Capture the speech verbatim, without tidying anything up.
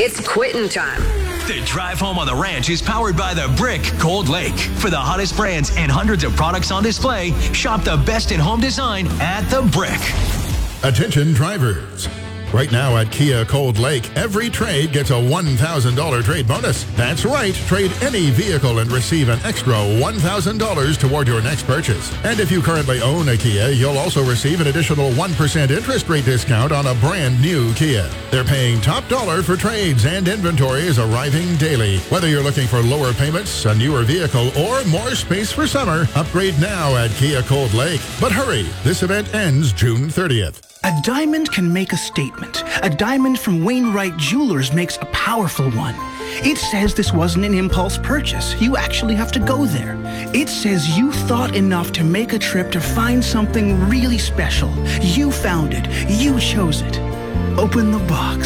It's quitting time. The drive home on the ranch is powered by The Brick Cold Lake. For the hottest brands and hundreds of products on display, shop the best in home design at The Brick. Attention drivers. Right now at Kia Cold Lake, every trade gets a one thousand dollars trade bonus. That's right, trade any vehicle and receive an extra one thousand dollars toward your next purchase. And if you currently own a Kia, you'll also receive an additional one percent interest rate discount on a brand new Kia. They're paying top dollar for trades and inventory is arriving daily. Whether you're looking for lower payments, a newer vehicle, or more space for summer, upgrade now at Kia Cold Lake. But hurry, this event ends June thirtieth. A diamond can make a statement. A diamond from Wainwright Jewelers makes a powerful one. It says this wasn't an impulse purchase. You actually have to go there. It says you thought enough to make a trip to find something really special. You found it. You chose it. Open the box.